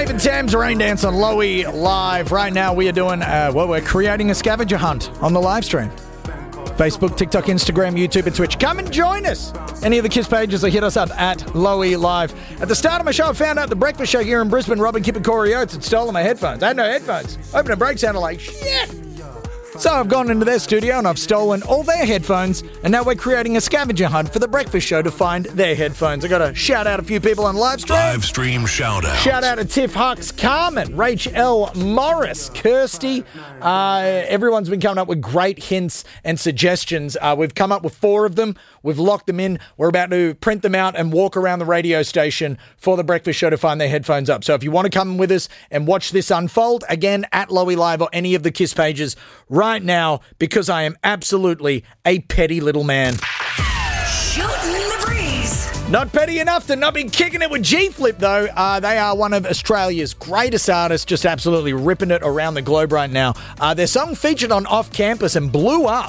Steve and Sam's Rain Dance on Lowy Live. Right now we are doing, we're creating a scavenger hunt on the live stream. Facebook, TikTok, Instagram, YouTube, and Twitch. Come and join us. Any of the KISS pages or hit us up at Lowy Live. At the start of my show, I found out the breakfast show here in Brisbane, Robin, Kip, and Corey Oates had stolen my headphones. I had no headphones. Open a break sounded like shit. So I've gone into their studio and I've stolen all their headphones, and now we're creating a scavenger hunt for the breakfast show to find their headphones. I got to shout out a few people on live stream. Live stream shout out. Shout out to Tiff Hux, Carmen, Rach L. Morris, Kirsty. Everyone's been coming up with great hints and suggestions. We've come up with 4 of them. We've locked them in. We're about to print them out and walk around the radio station for the breakfast show to find their headphones up. So if you want to come with us and watch this unfold, again, at Lowy Live or any of the KISS pages right now, because I am absolutely a petty little man. Shooting the breeze. Not petty enough to not be kicking it with G-Flip, though. They are one of Australia's greatest artists, just absolutely ripping it around the globe right now. Their song featured on Off Campus and blew up.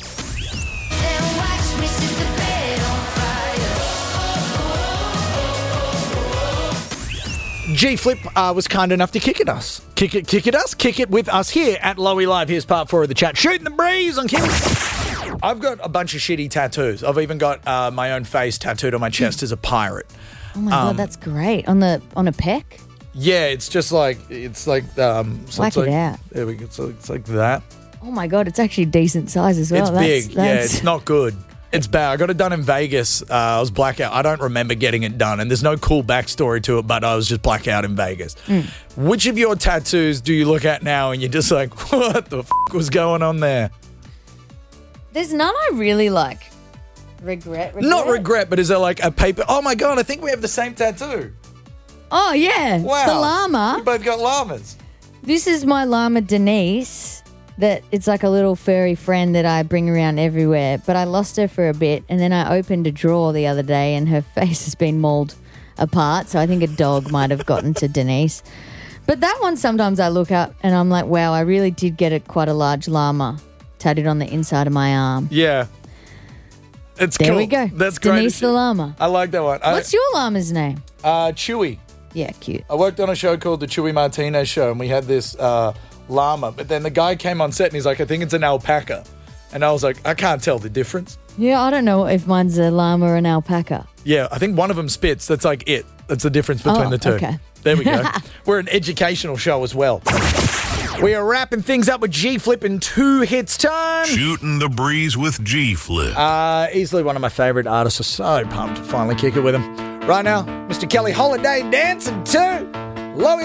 G-Flip was kind enough to kick it with us here at Lowy Live. Here's part 4 of the chat. Shooting the breeze on KISS. I've got a bunch of shitty tattoos. I've even got my own face tattooed on my chest as a pirate. Oh my God, that's great. On a peck? Yeah, it's just like, Whack it out. There we go. So it's like that. Oh my God, it's actually decent size as well. It's big. Yeah, it's not good. It's bad. I got it done in Vegas. I was blackout. I don't remember getting it done, and there's no cool backstory to it, but I was just blackout in Vegas. Which of your tattoos do you look at now and you're just like, what the f*** was going on there? There's none I really like. Regret? Not regret, but is there like a paper? Oh my God, I think we have the same tattoo. Oh, yeah. Wow. The llama. We both got llamas. This is my llama, Denise. That it's like a little furry friend that I bring around everywhere. But I lost her for a bit, and then I opened a drawer the other day, and her face has been mauled apart. So I think a dog might have gotten to Denise. But that one, sometimes I look up and I'm like, wow, I really did get quite a large llama tattooed on the inside of my arm. Yeah. It's there cool. we go. That's great. Denise the llama. I like that one. What's your llama's name? Chewy. Yeah, cute. I worked on a show called The Chewy Martinez Show, and we had this llama. But then the guy came on set, and he's like, I think it's an alpaca. And I was like, I can't tell the difference. Yeah, I don't know if mine's a llama or an alpaca. Yeah, I think one of them spits. That's like it. That's the difference between the two. Okay. There we go. We're an educational show as well. We are wrapping things up with G-Flip in 2 hits time. Shooting the breeze with G-Flip. Easily one of my favourite artists. I'm so pumped to finally kick it with him. Right now, Mr. Kelly Holiday dancing to Lowy